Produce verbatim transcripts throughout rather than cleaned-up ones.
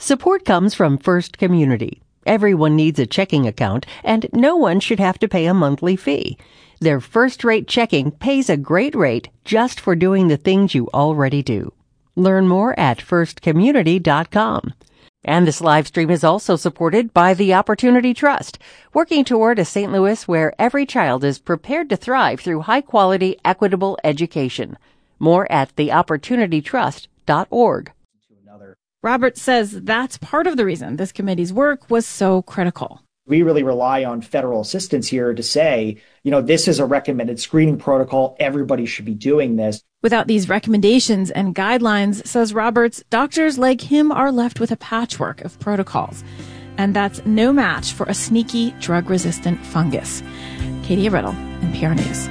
Support comes from First Community. Everyone needs a checking account, and no one should have to pay a monthly fee. Their first-rate checking pays a great rate just for doing the things you already do. Learn more at first community dot com. And this live stream is also supported by the Opportunity Trust, working toward a Saint Louis where every child is prepared to thrive through high-quality, equitable education. More at the opportunity trust dot org. Roberts says that's part of the reason this committee's work was so critical. We really rely on federal assistance here to say, you know, this is a recommended screening protocol. Everybody should be doing this. Without these recommendations and guidelines, says Roberts, doctors like him are left with a patchwork of protocols. And that's no match for a sneaky, drug-resistant fungus. Katie Riddle, N P R News.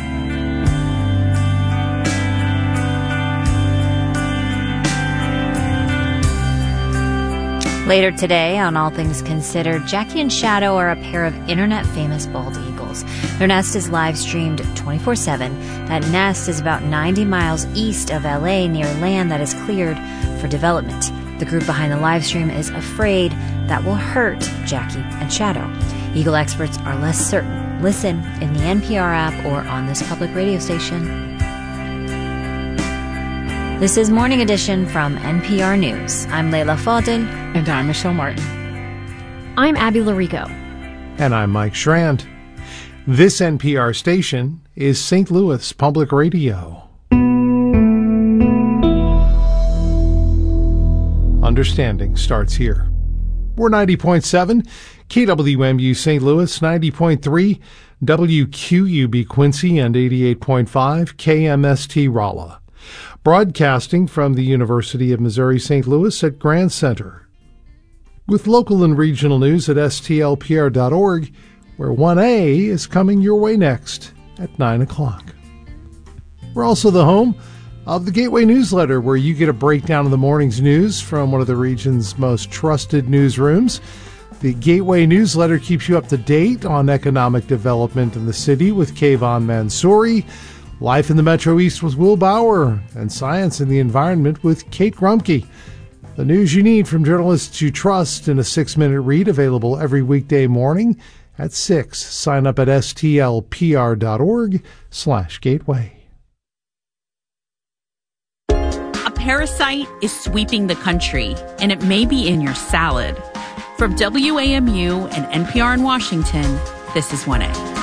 Later today on All Things Considered, Jackie and Shadow are a pair of internet-famous bald eagles. Their nest is live-streamed twenty-four seven. That nest is about ninety miles east of L A near land that is cleared for development. The group behind the live stream is afraid that will hurt Jackie and Shadow. Eagle experts are less certain. Listen in the N P R app or on this public radio station. This is Morning Edition from N P R News. I'm Layla Fadel. And I'm Michelle Martin. I'm Abby Larico. And I'm Mike Schrand. This N P R station is Saint Louis Public Radio. Understanding starts here. We're ninety point seven, K W M U Saint Louis, ninety point three, W Q U B Quincy, and eighty-eight point five, K M S T Rolla. Broadcasting from the University of Missouri-Saint Louis at Grand Center. With local and regional news at S T L P R dot org, where one A is coming your way next at nine o'clock. We're also the home of the Gateway Newsletter, where you get a breakdown of the morning's news from one of the region's most trusted newsrooms. The Gateway Newsletter keeps you up to date on economic development in the city with Kayvon Mansouri, Life in the Metro East with Will Bauer, and Science and the Environment with Kate Grumke. The news you need from journalists you trust in a six-minute read, available every weekday morning at six. Sign up at S T L P R dot org slash gateway. A parasite is sweeping the country, and it may be in your salad. From W A M U and N P R in Washington, this is one A.